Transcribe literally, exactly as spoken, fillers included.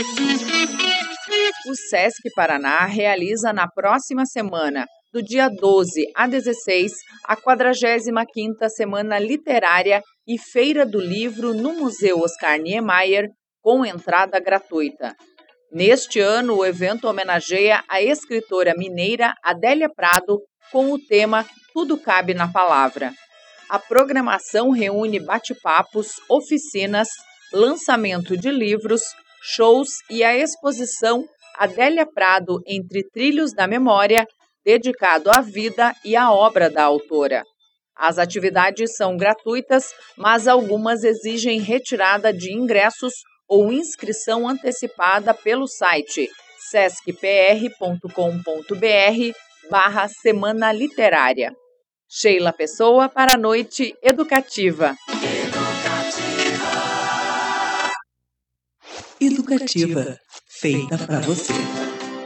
O Sesc Paraná realiza na próxima semana, do dia doze a dezesseis, a quadragésima quinta Semana Literária e Feira do Livro no Museu Oscar Niemeyer, com entrada gratuita. Neste ano, o evento homenageia a escritora mineira Adélia Prado com o tema Tudo Cabe na Palavra. A programação reúne bate-papos, oficinas, lançamento de livros, shows e a exposição Adélia Prado Entre Trilhos da Memória, dedicado à vida e à obra da autora. As atividades são gratuitas, mas algumas exigem retirada de ingressos ou inscrição antecipada pelo site sescpr.com.br barra Semana Literária. Sheila Pessoa para a Noite Educativa. Educativa, feita para você.